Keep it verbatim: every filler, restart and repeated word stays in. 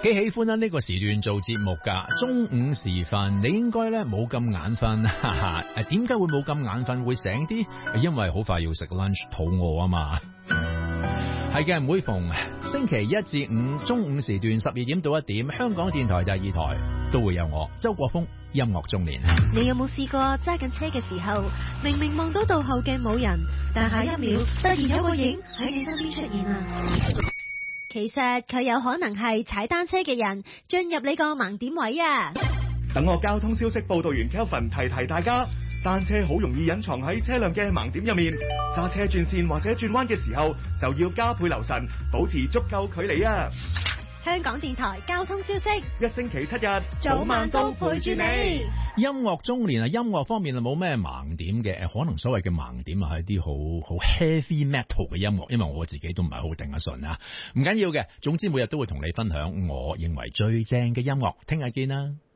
幾喜歡啦呢個時段做節目噶，中午時分你應該咧冇咁眼瞓，哈哈。誒，點解會冇咁眼瞓會醒啲？因為好快要食 lunch， 肚餓啊嘛。係嘅，每逢星期一至五中午時段十二點到一點，香港電台第二台都會有我周國峰音樂中年。 你有冇試過揸緊車嘅時候，明明望到倒後鏡冇人，但下一秒突然有個影喺你身邊出現啊？其實佢有可能係踩單車嘅人進入你個盲點位啊！ 等我交通消息報道員 Kelvin 提提大家，單車好容易隱藏喺車輛嘅盲點入面，揸車轉線或者轉彎嘅時候就要加倍留神，保持足夠距離啊！ 香港電台交通消息， 一星期七日早晚都陪住你。 音樂中年啊，音樂方面啊冇咩盲點嘅，可能所謂嘅盲點啊係啲好好 heavy metal 嘅音樂，因為我自己都唔係好頂得順啊，唔緊要嘅，總之每日都會同你分享我認為最正嘅音樂，聽日見啦。